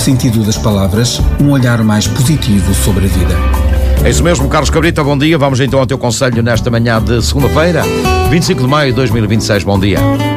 sentido das palavras, um olhar mais positivo sobre a vida. É isso mesmo, Carlos Cabrita, bom dia. Vamos então ao teu conselho nesta manhã de segunda-feira, 25 de maio de 2026. Bom dia.